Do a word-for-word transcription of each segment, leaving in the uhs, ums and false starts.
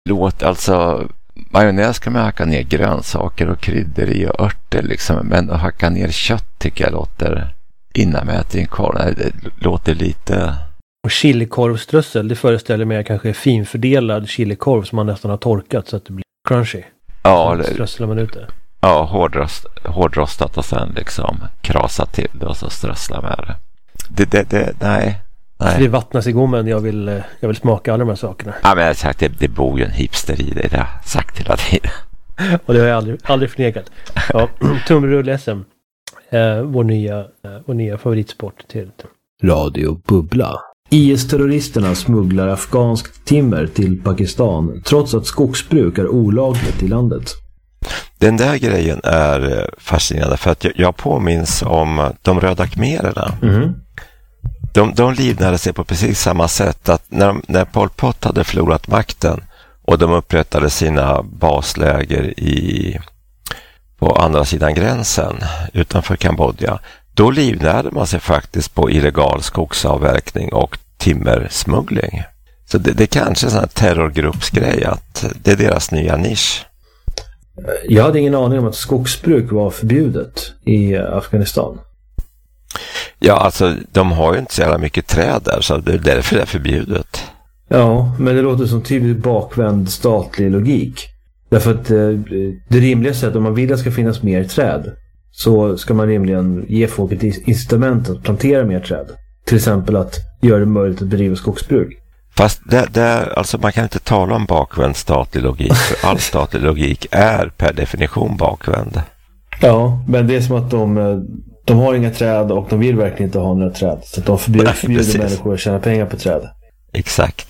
Låt alltså majonnäs kan man hacka ner grönsaker och kryddor i och örter liksom, men att hacka ner kött tycker jag låter innanmätt i en korv. Det låter lite... Och chilikorvströssel, det föreställer mig kanske finfördelad chilikorv som man nästan har torkat så att det blir crunchy. Ja, så strösslar man ut det. Ja, hårdrost, hårdrostat och sen liksom krasa till det och så strössla med det. Det, det, det nej. nej. Så det vattnas i gommen, jag vill, jag vill smaka alla de här sakerna. Ja, men jag har sagt, det, det bor ju en hipster i det, det har jag sagt hela tiden. Och det har jag aldrig, aldrig förnekat. Ja, tunnbröd-S M. Eh, vår, nya, eh, vår nya favoritsport till Radio Bubbla. I S-terroristerna smugglar afghanskt timmer till Pakistan trots att skogsbruk är olagligt i landet. Den där grejen är fascinerande för att jag påminns om de röda khmererna. Mm. De, de livnade sig på precis samma sätt att när, de, när Pol Pot hade förlorat makten och de upprättade sina basläger i, på andra sidan gränsen utanför Kambodja, då livnärde man sig faktiskt på illegal skogsavverkning och timmersmuggling. Så det, det är kanske en sån här terrorgruppsgrej att det är deras nya nisch. Jag hade ingen aning om att skogsbruk var förbjudet i Afghanistan. Ja, alltså de har ju inte så jävla mycket träd där så det är därför det är förbjudet. Ja, men det låter som typiskt bakvänd statlig logik. Därför att eh, det rimliga sättet om man vill att det ska finnas mer träd så ska man rimligen ge folk ett incitament att plantera mer träd. Till exempel att göra det möjligt att bedriva skogsbruk. Fast det, det, alltså man kan inte tala om bakvänd statlig logik för all statlig logik är per definition bakvänd. Ja, men det är som att de, de har inga träd och de vill verkligen inte ha några träd. Så att de förbjuder, förbjuder människor att tjäna pengar på träd. Exakt.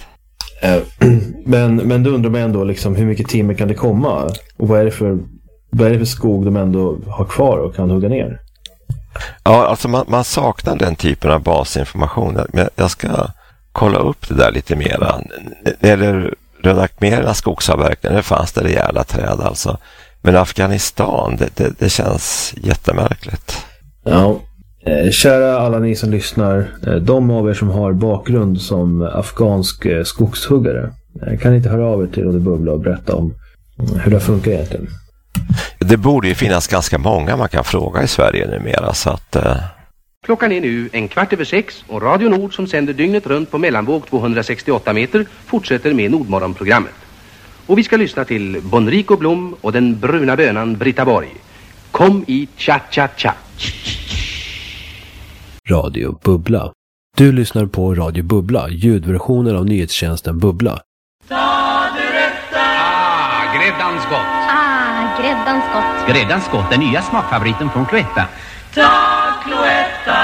Men, men då undrar man ändå liksom, hur mycket timmer kan det komma? Och vad är det för, vad är det för skog de ändå har kvar och kan hugga ner? Ja, alltså man, man saknar den typen av basinformation. Men jag ska kolla upp det där lite mera. Eller röda khmerernas skogsavverkning, det fanns det rejäla träd alltså. Men Afghanistan, det, det, det känns jättemärkligt. Ja, eh, kära alla ni som lyssnar, eh, de av er som har bakgrund som afghansk eh, skogshuggare, eh, kan inte höra av er till Radio Bubbla och berätta om eh, hur det funkar egentligen. Det borde ju finnas ganska många man kan fråga i Sverige numera så att... Eh... Klockan är nu en kvart över sex och Radio Nord som sänder dygnet runt på mellanvåg tvåhundrasextioåtta meter fortsätter med Nordmorgonprogrammet. Och vi ska lyssna till Bonrico Blom och den bruna bönan Britta Borg. Kom i cha-cha-cha. Radio Bubbla. Du lyssnar på Radio Bubbla, ljudversionen av nyhetstjänsten Bubbla. Ta du rätta! Ah, gräddans gott. Ah, gräddans gott. Gräddans gott, den nya smakfavoriten från Cloetta. Ta Cloetta!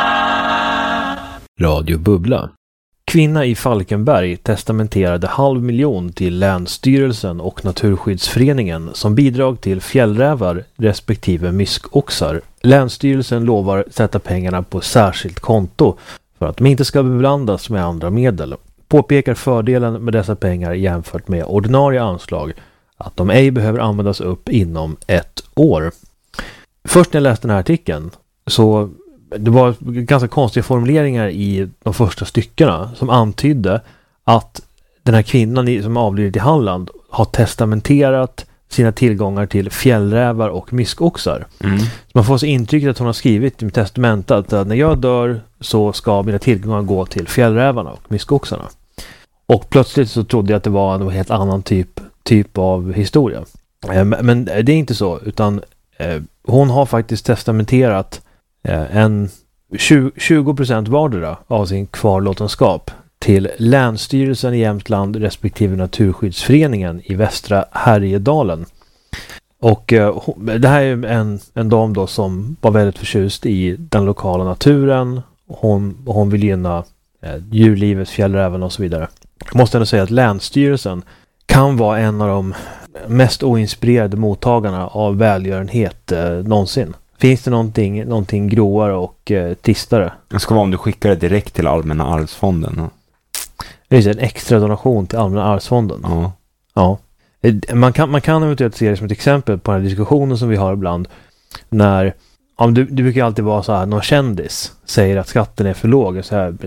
Radio Bubbla. Kvinna i Falkenberg testamenterade halv miljon till Länsstyrelsen och Naturskyddsföreningen som bidrag till fjällrävar respektive myskoxar. Länsstyrelsen lovar sätta pengarna på särskilt konto för att de inte ska beblandas med andra medel. Påpekar fördelen med dessa pengar jämfört med ordinarie anslag att de ej behöver användas upp inom ett år. Först när jag läste den här artikeln så det var ganska konstiga formuleringar i de första styckena som antydde att den här kvinnan som avlidit i Halland har testamenterat sina tillgångar till fjällrävar och myskoxar. Mm. Så man får så intrycket att hon har skrivit i testamentet att när jag dör så ska mina tillgångar gå till fjällrävarna och myskoxarna. Och plötsligt så trodde jag att det var en helt annan typ, typ av historia. Men det är inte så, utan hon har faktiskt testamenterat en tjugo procent vardera av sin kvarlåtenskap till Länsstyrelsen i Jämtland respektive Naturskyddsföreningen i Västra Härjedalen. Och eh, det här är en, en dam då som var väldigt förtjust i den lokala naturen. Hon, hon vill gynna eh, djurlivet, fjällräven och så vidare. Jag måste ändå säga att Länsstyrelsen kan vara en av de mest oinspirerade mottagarna av välgörenhet eh, någonsin. Finns det någonting, någonting gråare och eh, tristare? Det ska vara om du skickar det direkt till Allmänna arvsfonden. Det är en extra donation till Allmänna arvsfonden. Ja. Ja. Man kan, man kan eventuellt se det som ett exempel på den här diskussionen som vi har ibland. När, ja, det, det brukar alltid vara så här, någon kändis säger att skatten är för låg. Så här,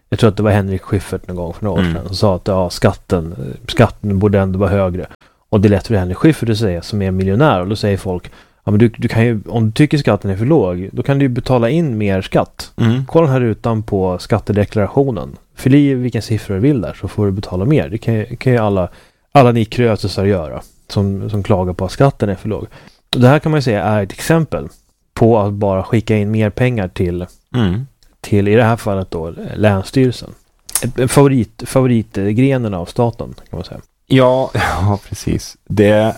jag tror att det var Henrik Schyffert någon gång för några år Mm. sedan som sa att ja, skatten, skatten borde ändå vara högre. Och det är lätt för Henrik Schyffert att säga som är miljonär, och då säger folk, ja men du, du kan ju, om du tycker skatten är för låg, då kan du ju betala in mer skatt. Mm. Kolla den här rutan på skattedeklarationen. Fyll i vilken siffror du vill där så får du betala mer. Det kan ju, kan ju alla, alla ni krösusar göra som, som klagar på att skatten är för låg. Och det här kan man ju säga är ett exempel på att bara skicka in mer pengar till, Mm. till i det här fallet då, Länsstyrelsen. Ett favorit, favoritgrenen av staten kan man säga. Ja, ja, precis. Det...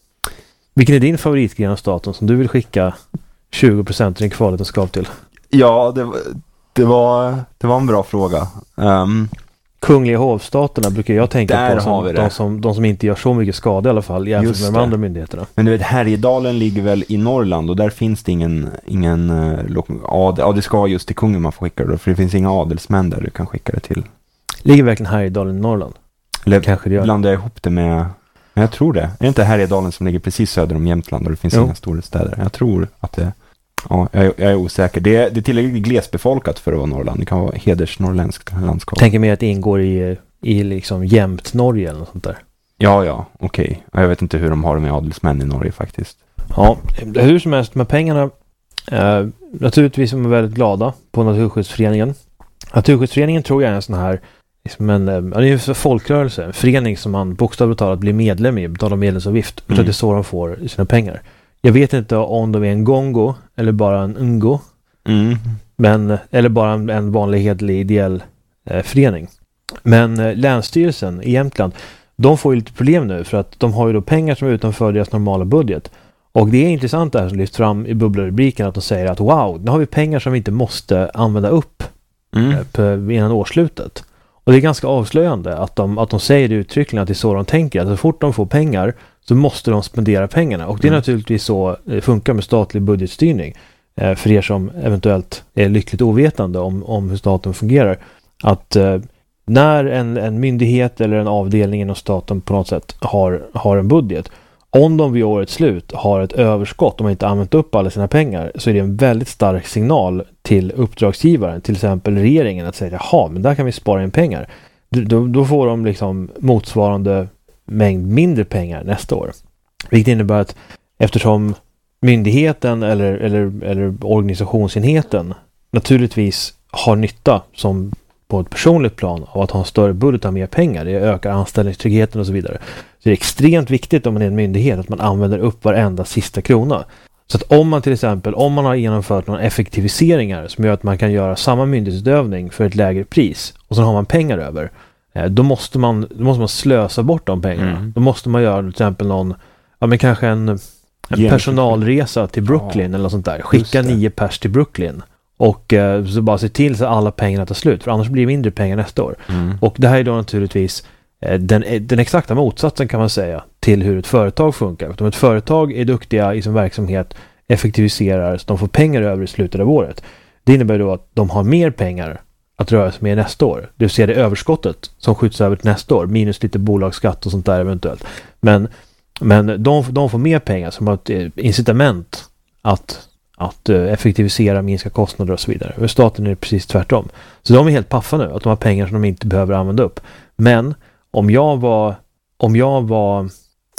Vilken är din favoritgren av staten som du vill skicka tjugo procent av din kvalvetenskap till? Ja, det, var- det, var, det var en bra fråga. Um, Kungliga hovstaterna brukar jag tänka Där på som har vi det. de, som de som inte gör så mycket skada i alla fall jämfört Just med de det. andra myndigheterna. men du vet, Härjedalen ligger väl i Norrland och där finns det ingen, ingen uh, lo- ad, ja, det ska just till kungen man får skicka det, för det finns inga adelsmän där du kan skicka det till. Ligger verkligen Härjedalen i Norrland? Eller Kanske det gör. blandar jag ihop det med, men jag tror det. Är det inte Härjedalen som ligger precis söder om Jämtland och det finns Jo. inga stora städer? Jag tror att det, ja, jag, är- jag är osäker. Det är, det är tillräckligt glesbefolkat för att vara Norrland. Det kan vara hedersnorrländskt landskap. Tänker mer att det ingår i, i liksom jämt Norge eller något sånt där. Ja, ja, okej. Okay. Jag vet inte hur de har det med adelsmän i Norge faktiskt. Ja, hur som helst med pengarna. Eh, naturligtvis är man väldigt glada på Naturskyddsföreningen. Naturskyddsföreningen tror jag är en sån här liksom en, eh, ja, det är en folkrörelse, en förening som man bokstavligt talat blir medlem i, betalar medlemsavgift. Jag tror Mm. att det är så de får sina pengar. Jag vet inte om de är en gongo eller bara en ungo, Mm. men, eller bara en, en vanlig hedlig ideell eh, förening. Men eh, Länsstyrelsen i Jämtland, de får ju lite problem nu för att de har ju då pengar som är utanför deras normala budget. Och det är intressant det här som lyfts fram i bubblarubriken att de säger att wow, nu har vi pengar som vi inte måste använda upp Mm. eh, på, innan årsslutet. Och det är ganska avslöjande att de, att de säger det uttryckligen att det är så de tänker. Att så fort de får pengar så måste de spendera pengarna. Och det är Mm. naturligtvis så det funkar med statlig budgetstyrning. Eh, för er som eventuellt är lyckligt ovetande om, om hur staten fungerar. Att eh, när en, en myndighet eller en avdelning inom staten på något sätt har, har en budget. Om de vid årets slut har ett överskott, om de inte använt upp alla sina pengar, så är det en väldigt stark signal till uppdragsgivaren, till exempel regeringen, att säga jaha, men där kan vi spara in pengar. Då, då får de liksom motsvarande mängd mindre pengar nästa år. Vilket innebär att eftersom myndigheten eller, eller, eller organisationsenheten naturligtvis har nytta som på ett personligt plan av att ha en större budget och mer pengar, det ökar anställningstryggheten och så vidare. Så det är extremt viktigt om man är en myndighet att man använder upp varenda sista krona. Så att om man till exempel, om man har genomfört några effektiviseringar som gör att man kan göra samma myndighetsutövning för ett lägre pris och så har man pengar över, då måste man, då måste man slösa bort de pengarna. Mm. Då måste man göra till exempel någon, ja men kanske en, en Genomför- personalresa till Brooklyn Ja. eller något sånt där. Skicka Just det. nio pers till Brooklyn. Och eh, så bara se till så att alla pengarna tar slut. För annars blir det mindre pengar nästa år. Mm. Och det här är då naturligtvis eh, den, eh, den exakta motsatsen kan man säga till hur ett företag funkar. Om ett företag är duktiga i sin verksamhet, effektiviserar så de får pengar över i slutet av året. Det innebär då att de har mer pengar att röra sig med nästa år. Det vill säga det överskottet som skjuts över till nästa år. Minus lite bolagsskatt och sånt där eventuellt. Men, men de, de får mer pengar som har ett eh, incitament att att uh, effektivisera, minska kostnader och så vidare. Och staten är precis tvärtom. Så de är helt paffa nu, att de har pengar som de inte behöver använda upp. Men om jag var om jag var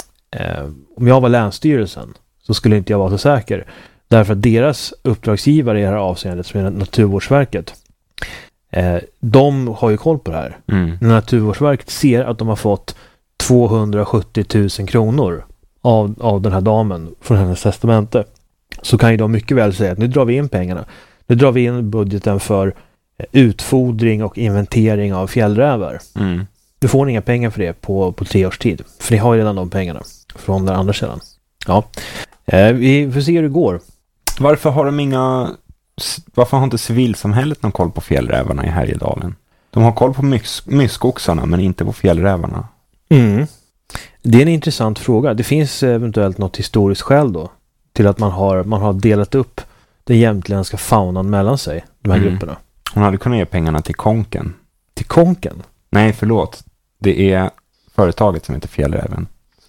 eh, om jag var Länsstyrelsen så skulle inte jag vara så säker. Därför att deras uppdragsgivare i det här avseendet som är Naturvårdsverket, eh, de har ju koll på det här. Mm. När Naturvårdsverket ser att de har fått tvåhundrasjuttio tusen kronor av, av den här damen från hennes testamente, så kan ju de mycket väl säga att nu drar vi in pengarna. Nu drar vi in budgeten för utfodring och inventering av fjällrävar. Mm. Du får inga pengar för det på, på tre års tid. För ni har ju redan de pengarna från den andra sidan. Ja. Eh, vi får se hur det går. Varför har de inga... Varför har inte civilsamhället någon koll på fjällrävarna i Härjedalen? De har koll på mys- myskoxarna men inte på fjällrävarna. Mm. Det är en intressant fråga. Det finns eventuellt något historiskt skäl då till att man har, man har delat upp den jämtländska faunan mellan sig, de här Mm. grupperna. Hon hade kunnat ge pengarna till konken. Till konken. Nej, förlåt. Det är företaget som heter Fjällräven.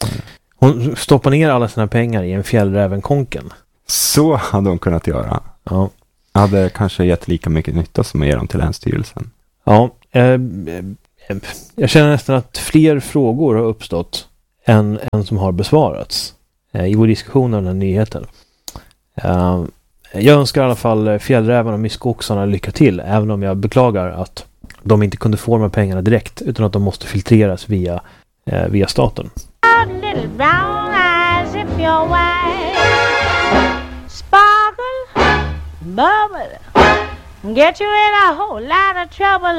Hon stoppar ner alla sina pengar i en fjällräven-konken. Så hade hon kunnat göra. Ja. Hade kanske gett lika mycket nytta som att ge dem till Länsstyrelsen. Ja, eh, eh, jag känner nästan att fler frågor har uppstått än, än som har besvarats eh, i vår diskussion av den här nyheten. Eh, jag önskar i alla fall fjällrävarna och myskoxarna lycka till, även om jag beklagar att de inte kunde få de här pengarna direkt, utan att de måste filtreras via, eh, via staten. Little brown eyes if you're white. Sparkle, bubble, get you in a whole lot of trouble.